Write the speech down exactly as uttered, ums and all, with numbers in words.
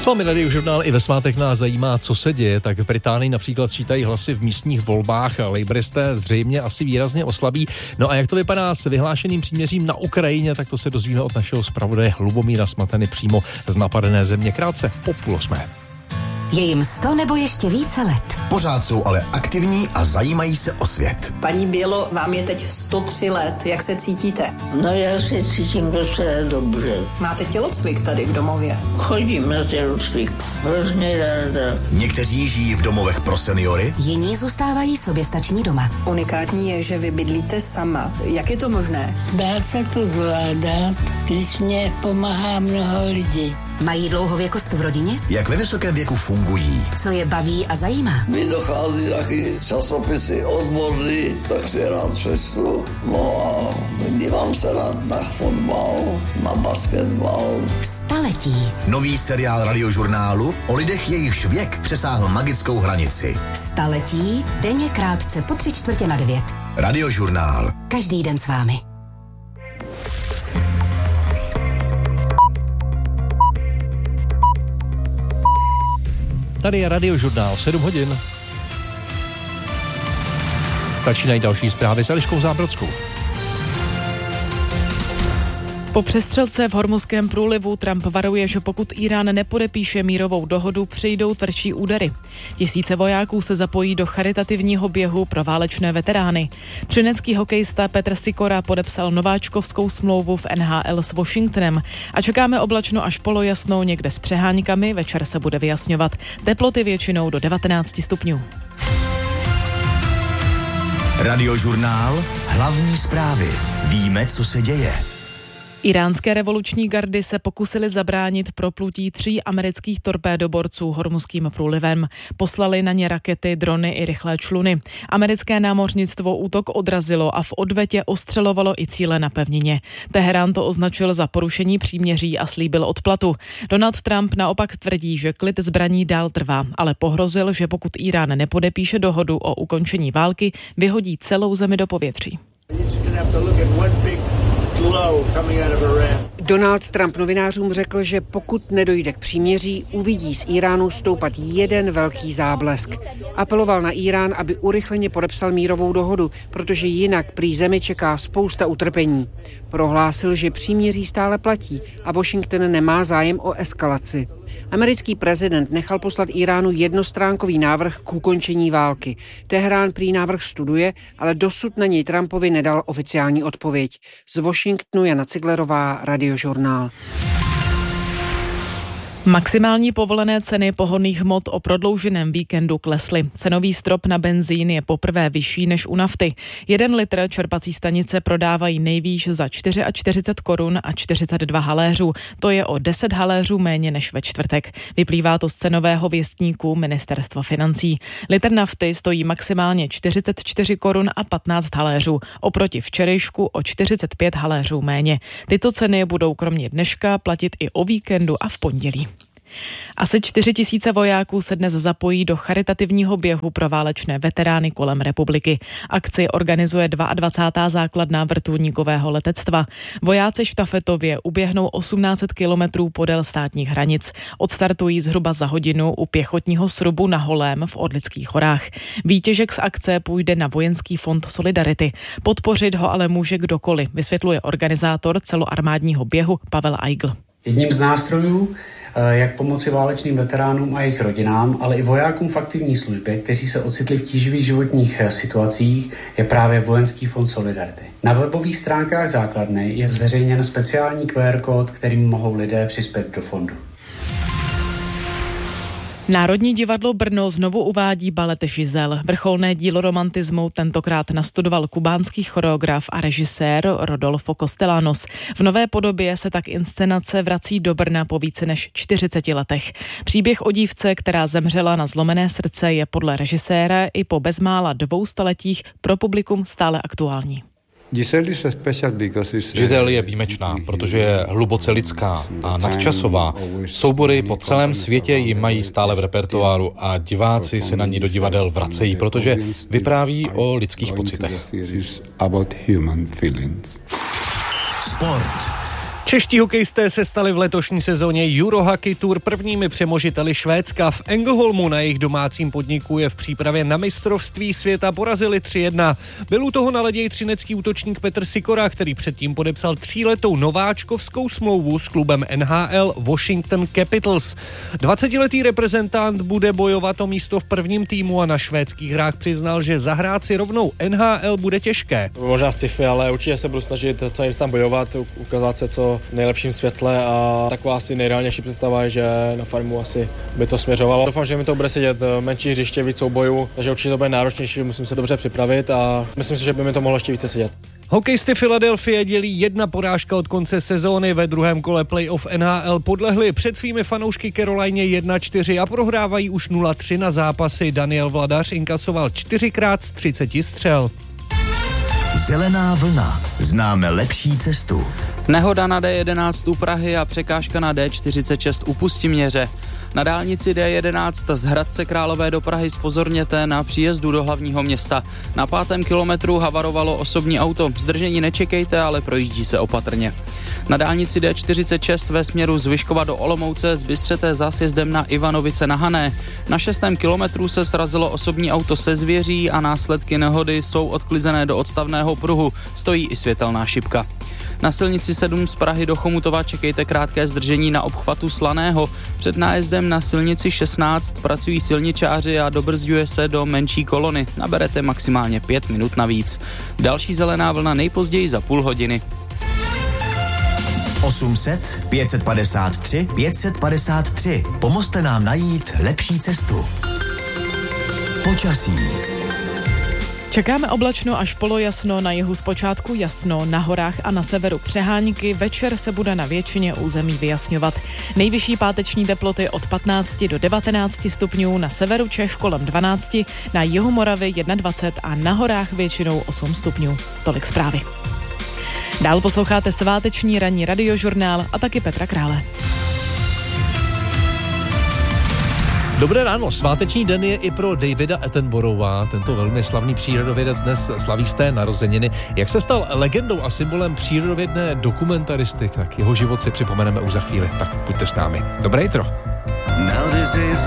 vámi Radiožurnál i ve svátek nás zajímá, co se děje. Tak v Británii například sčítají hlasy v místních volbách a laboristé zřejmě asi výrazně oslabí. No a jak to vypadá s vyhlášeným příměřím na Ukrajině, tak to se dozvíme od našeho zpravodaje Lubomíra Smatany přímo z napadené země krátce po půl osmé. Je jim sto nebo ještě více let. Pořád jsou ale aktivní a zajímají se o svět. Paní Bělo, vám je teď sto tři let. Jak se cítíte? No já se cítím docela dobře. Máte tělocvik tady v domově? Chodím na tělocvik. Hrozně ráda. Někteří žijí v domovech pro seniory. Jiní zůstávají soběstační doma. Unikátní je, že vy bydlíte sama. Jak je to možné? Dá se to zvládat, když mě pomáhá mnoho lidí. Mají dlouhověkost v rodině? Jak ve vysokém věku fungují? Co je baví a zajímá? Mi dochází taky časopisy odborný, tak si rád přečtu. No a dívám se rád na fotbal, na basketbal. Staletí. Nový seriál Radiožurnálu o lidech, jejichž věk přesáhl magickou hranici. Staletí, denně krátce po tři čtvrtě na devět. Radiožurnál. Každý den s vámi. Tady je Radiožurnál, sedm hodin. Začínají další zprávy s Eliškou Zábrodskou. Po přestřelce v Hormuzském průlivu Trump varuje, že pokud Irán nepodepíše mírovou dohodu, přijdou tvrdší údery. Tisíce vojáků se zapojí do charitativního běhu pro válečné veterány. Třinecký hokejista Petr Sikora podepsal nováčkovskou smlouvu v N H L s Washingtonem a čekáme oblačno až polojasnou někde s přeháňkami, večer se bude vyjasňovat. Teploty většinou do devatenáct stupňů. Radiožurnál, hlavní zprávy. Víme, co se děje. Iránské revoluční gardy se pokusili zabránit proplutí tří amerických torpédoborců Hormuzským průlivem. Poslali na ně rakety, drony i rychlé čluny. Americké námořnictvo útok odrazilo a v odvetě ostřelovalo i cíle na pevnině. Teherán to označil za porušení příměří a slíbil odplatu. Donald Trump naopak tvrdí, že klid zbraní dál trvá, ale pohrozil, že pokud Irán nepodepíše dohodu o ukončení války, vyhodí celou zemi do povětří. Donald Trump novinářům řekl, že pokud nedojde k příměří, uvidí z Iránu stoupat jeden velký záblesk. Apeloval na Irán, aby urychleně podepsal mírovou dohodu, protože jinak prý zemi čeká spousta utrpení. Prohlásil, že příměří stále platí a Washington nemá zájem o eskalaci. Americký prezident nechal poslat Iránu jednostránkový návrh k ukončení války. Teherán prý návrh studuje, ale dosud na něj Trumpovi nedal oficiální odpověď. Z Washingtonu Jana Ciglerová, Radiožurnál. Maximální povolené ceny pohonných hmot o prodlouženém víkendu klesly. Cenový strop na benzín je poprvé vyšší než u nafty. Jeden litr čerpací stanice prodávají nejvýš za čtyřicet čtyři korun a čtyřicet dva haléřů. To je o deset haléřů méně než ve čtvrtek. Vyplývá to z cenového věstníku Ministerstva financí. Litr nafty stojí maximálně čtyřicet čtyři korun a patnáct haléřů. Oproti včerejšku o čtyřicet pět haléřů méně. Tyto ceny budou kromě dneška platit i o víkendu a v pondělí. Asi čtyři tisíce vojáků se dnes zapojí do charitativního běhu pro válečné veterány kolem republiky. Akci organizuje dvacátá druhá základna vrtulníkového letectva. Vojáci štafetově uběhnou osmnáct set kilometrů podél státních hranic. Odstartují zhruba za hodinu u pěchotního srubu na Holém v Orlických horách. Výtěžek z akce půjde na Vojenský fond Solidarity. Podpořit ho ale může kdokoliv, vysvětluje organizátor celoarmádního běhu Pavel Eigl. Jedním z nástrojů, jak pomoci válečným veteránům a jejich rodinám, ale i vojákům v aktivní službě, kteří se ocitli v tíživých životních situacích, je právě Vojenský fond Solidarity. Na webových stránkách základny je zveřejněn speciální Q R kód, kterým mohou lidé přispět do fondu. Národní divadlo Brno znovu uvádí balet Žizel. Vrcholné dílo romantismu tentokrát nastudoval kubánský choreograf a režisér Rodolfo Castellanos. V nové podobě se tak inscenace vrací do Brna po více než čtyřiceti letech. Příběh o dívce, která zemřela na zlomené srdce, je podle režiséra i po bezmála dvou staletích pro publikum stále aktuální. Giselle je výjimečná, protože je hluboce lidská a nadčasová. Soubory po celém světě ji mají stále v repertoáru a diváci se na ní do divadel vracejí, protože vypráví o lidských pocitech. Sport. Čeští hokejisté se stali v letošní sezóně Eurohockey Tour prvními přemožiteli Švédska. V Ängelholmu na jejich domácím podniku je v přípravě na mistrovství světa porazili tři jedna. Byl u toho na ledě i třinecký útočník Petr Sikora, který předtím podepsal tříletou nováčkovskou smlouvu s klubem N H L Washington Capitals. dvacetiletý reprezentant bude bojovat o místo v prvním týmu a na švédských hrách přiznal, že zahrát si rovnou N H L bude těžké. Možná sci-fi, ale určitě se budu snažit co nejvíc tam bojovat, ukázat se co v nejlepším světle a taková asi nejreálnější představa je, že na farmu asi by to směřovalo. Doufám, že mi to bude sedět menší hřiště, víc soubojů, takže určitě to bude náročnější, musím se dobře připravit a myslím si, že by mi to mohlo ještě více sedět. Hokejisty Philadelphie dělí jedna porážka od konce sezóny. Ve druhém kole playoff N H L podlehli před svými fanoušky Carolině jedna čtyři a prohrávají už nula tři na zápasy. Daniel Vladař inkasoval čtyřikrát z třiceti střel. Zelená vlna. Známe lepší cestu. Nehoda na D jedenáct u Prahy a překážka na D čtyřicet šest u Pustiměře. Na dálnici D jedenáct z Hradce Králové do Prahy zpozorněte na příjezdu do hlavního města. Na pátém kilometru havarovalo osobní auto. Zdržení nečekejte, ale projíždí se opatrně. Na dálnici D čtyřicet šest ve směru z Vyškova do Olomouce zbystřete za sjezdem na Ivanovice na Hané. Na šestém kilometru se srazilo osobní auto se zvěří a následky nehody jsou odklizené do odstavného pruhu. Stojí i světelná šipka. Na silnici sedm z Prahy do Chomutova čekejte krátké zdržení na obchvatu Slaného. Před nájezdem na silnici šestnáct pracují silničáři a dobrzďuje se do menší kolony. Naberete maximálně pět minut navíc. Další zelená vlna nejpozději za půl hodiny. osm set pět set padesát tři pět set padesát tři. Pomozte nám najít lepší cestu. Počasí. Čekáme oblačno až polojasno, na jihu zpočátku jasno, na horách a na severu přehánky, večer se bude na většině území vyjasňovat. Nejvyšší páteční teploty od patnácti do devatenácti stupňů, na severu Čech kolem dvanácti, na jihu Moravy dvacet jedna a na horách většinou osm stupňů. Tolik zprávy. Dál posloucháte sváteční ranní radiožurnál a taky Petra Krále. Dobré ráno, sváteční den je i pro Davida Attenborova. Tento velmi slavný přírodovědec dnes slaví své narozeniny. Jak se stal legendou a symbolem přírodovědné dokumentaristiky, tak jeho život si připomeneme už za chvíli. Tak buďte s námi. Dobré jitro. Now this is